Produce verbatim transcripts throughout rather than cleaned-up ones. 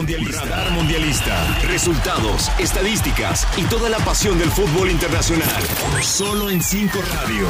Mundialista. Radar Mundialista. Resultados, estadísticas y toda la pasión del fútbol internacional. Solo en cinco Radio.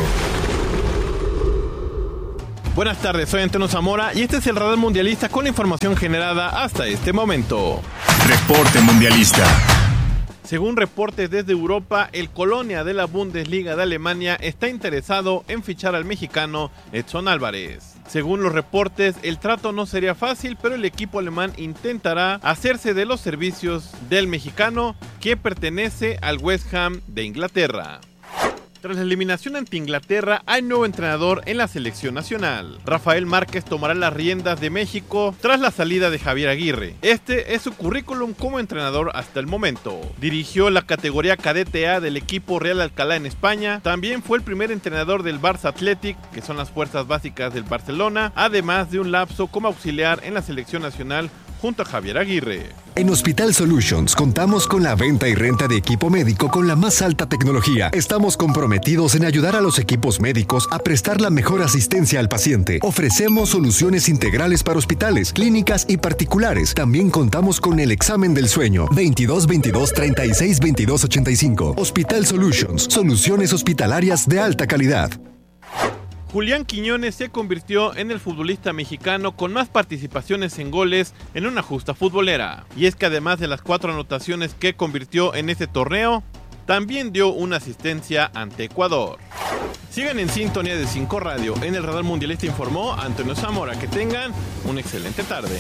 Buenas tardes, soy Antonio Zamora y este es el Radar Mundialista con la información generada hasta este momento. Reporte Mundialista. Según reportes desde Europa, el Colonia de la Bundesliga de Alemania está interesado en fichar al mexicano Edson Álvarez. Según los reportes, el trato no sería fácil, pero el equipo alemán intentará hacerse de los servicios del mexicano, que pertenece al West Ham de Inglaterra. Tras la eliminación ante Inglaterra, hay nuevo entrenador en la selección nacional. Rafael Márquez tomará las riendas de México tras la salida de Javier Aguirre. Este es su currículum como entrenador hasta el momento. Dirigió la categoría cadete A del equipo Real Alcalá en España. También fue el primer entrenador del Barça Athletic, que son las fuerzas básicas del Barcelona, además de un lapso como auxiliar en la selección nacional junto a Javier Aguirre. En Hospital Solutions contamos con la venta y renta de equipo médico con la más alta tecnología. Estamos comprometidos en ayudar a los equipos médicos a prestar la mejor asistencia al paciente. Ofrecemos soluciones integrales para hospitales, clínicas y particulares. También contamos con el examen del sueño. veintidós veintidós treinta y seis veintidós ochenta y cinco. Hospital Solutions, soluciones hospitalarias de alta calidad. Julián Quiñones se convirtió en el futbolista mexicano con más participaciones en goles en una justa futbolera. Y es que además de las cuatro anotaciones que convirtió en este torneo, también dio una asistencia ante Ecuador. Sigan en sintonía de cinco Radio. En el Radar Mundialista informó Antonio Zamora. Que tengan una excelente tarde.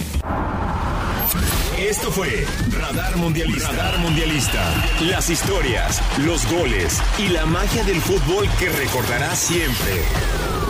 Esto fue Radar Mundialista. Radar Mundialista. Las historias, los goles y la magia del fútbol que recordarás siempre.